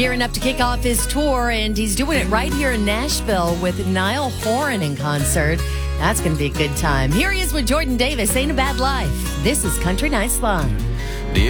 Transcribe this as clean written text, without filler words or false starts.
Gearing up to kick off his tour, and he's doing it right here in Nashville with Niall Horan in concert. That's going to be a good time. Here he is with Jordan Davis. Ain't a Bad Life. This is Country Nights Live.